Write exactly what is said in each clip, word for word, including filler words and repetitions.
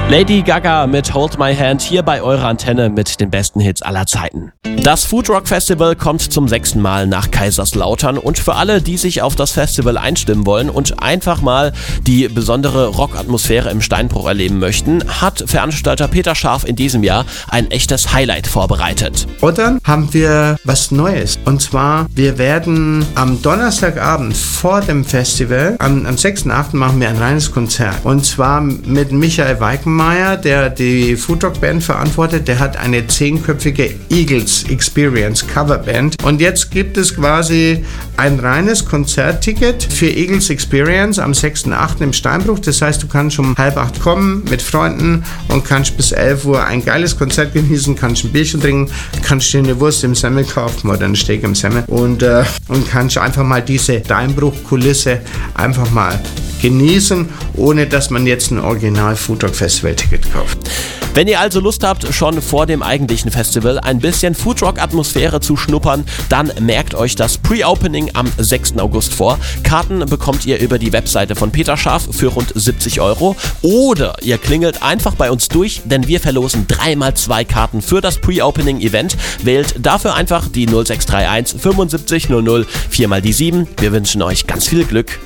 Lady Gaga mit Hold My Hand hier bei eurer Antenne mit den besten Hits aller Zeiten. Das Foodrock Festival kommt zum sechsten Mal nach Kaiserslautern und für alle, die sich auf das Festival einstimmen wollen und einfach mal die besondere Rockatmosphäre im Steinbruch erleben möchten, hat Veranstalter Peter Scharf in diesem Jahr ein echtes Highlight vorbereitet. Und dann haben wir was Neues. Und zwar, wir werden am Donnerstagabend vor dem Festival, am, am sechsten achten machen wir ein reines Konzert. Und zwar mit Michael Weikenmeier, der die Foodrock-Band verantwortet. Der hat eine zehnköpfige Eagles Experience Coverband. Und jetzt gibt es quasi ein reines Konzertticket für Eagles Experience am sechsten achten im Steinbruch. Das heißt, du kannst um halb acht kommen mit Freunden und kannst bis elf Uhr ein geiles Konzert genießen, kannst ein Bierchen trinken, kannst dir eine Wurst im Semmel kaufen oder einen Steak im Semmel und, äh, und kannst einfach mal diese Steinbruch-Kulisse einfach mal genießen, ohne dass man jetzt ein Original-Foodrock-Festival-Ticket kauft. Wenn ihr also Lust habt, schon vor dem eigentlichen Festival ein bisschen Foodrock-Atmosphäre zu schnuppern, dann merkt euch das Pre-Opening am sechsten August vor. Karten bekommt ihr über die Webseite von Peter Scharf für rund siebzig Euro oder ihr klingelt einfach bei uns durch, denn wir verlosen dreimal zwei Karten für das Pre-Opening-Event. Wählt dafür einfach die null sechs drei eins fünfundsiebzig null null vier mal die sieben. Wir wünschen euch ganz viel Glück.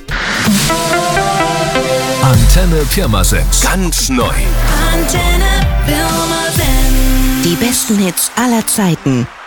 Antenne Pirmasens. Ganz neu. Antenne Pirmasens. Die besten Hits aller Zeiten.